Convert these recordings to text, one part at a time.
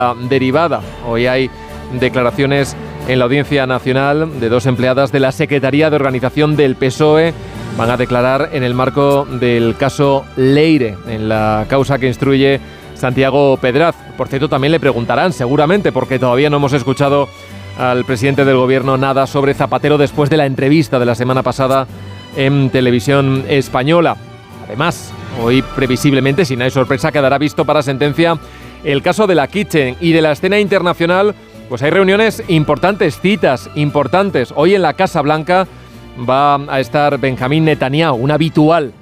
derivada. Hoy hay declaraciones en la Audiencia Nacional de dos empleadas de la Secretaría de Organización del PSOE. Van a declarar en el marco del caso Leire, en la causa que instruye Santiago Pedraz. Por cierto, también le preguntarán, seguramente, porque todavía no hemos escuchado al presidente del Gobierno nada sobre Zapatero después de la entrevista de la semana pasada en Televisión Española. Además, hoy previsiblemente, si no hay sorpresa, quedará visto para sentencia el caso de la Kitchen y de la escena internacional. Pues hay reuniones importantes, citas importantes. Hoy en la Casa Blanca va a estar Benjamín Netanyahu, un habitual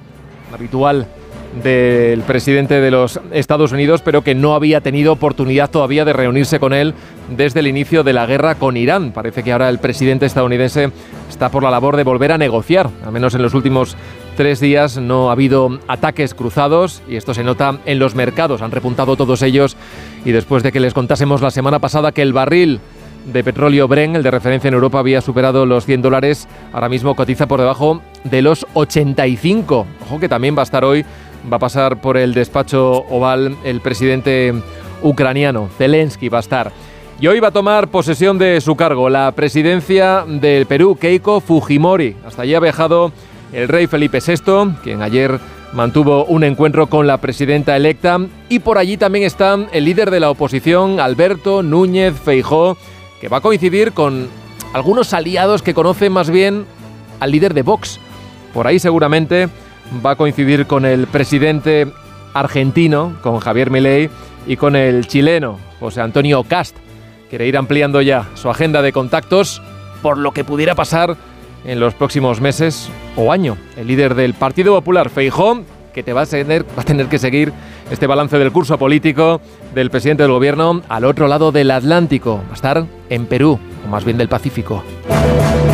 del presidente de los Estados Unidos, pero que no había tenido oportunidad todavía de reunirse con él desde el inicio de la guerra con Irán. Parece que ahora el presidente estadounidense está por la labor de volver a negociar. Al menos en los últimos 3 días no ha habido ataques cruzados y esto se nota en los mercados. Han repuntado todos ellos y después de que les contásemos la semana pasada que el barril de petróleo Brent, el de referencia en Europa, había superado los $100, ahora mismo cotiza por debajo de los 85. Ojo que también va a estar hoy, va a pasar por el despacho Oval el presidente ucraniano, Zelensky va a estar. Y hoy va a tomar posesión de su cargo la presidencia del Perú, Keiko Fujimori. Hasta allí ha viajado el rey Felipe VI, quien ayer mantuvo un encuentro con la presidenta electa. Y por allí también está el líder de la oposición, Alberto Núñez Feijóo, que va a coincidir con algunos aliados que conocen más bien al líder de Vox. Por ahí seguramente va a coincidir con el presidente argentino, con Javier Milei, y con el chileno, José Antonio Kast. Quiere ir ampliando ya su agenda de contactos por lo que pudiera pasar en los próximos meses o año. El líder del Partido Popular, Feijóo, que va a tener que seguir este balance del curso político del presidente del Gobierno al otro lado del Atlántico. Va a estar en Perú, o más bien del Pacífico.